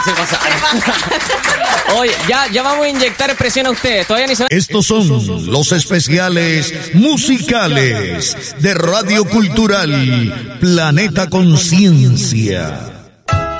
Se pasa. Oye, ya vamos a inyectar expresión a ustedes. Todavía ni se... Estos son los especiales musicales de Radio Cultural Planeta Conciencia.